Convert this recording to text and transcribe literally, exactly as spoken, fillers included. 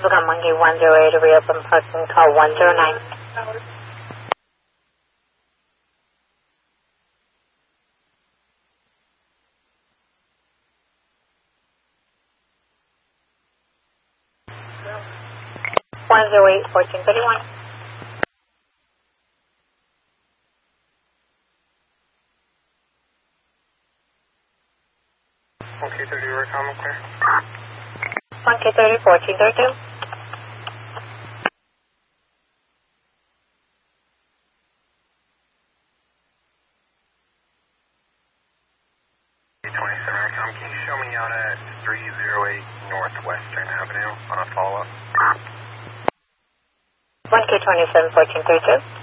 Become Monkey one zero eight to reopen parking, call one zero nine. one zero eight, fourteen thirty-one. one K thirty, we're common clear. one K thirty, fourteen thirty-two. twenty-seven, Tom, can you show me out at three oh eight Northwestern Avenue on a follow-up? one K twenty-seven, fourteen thirty-two.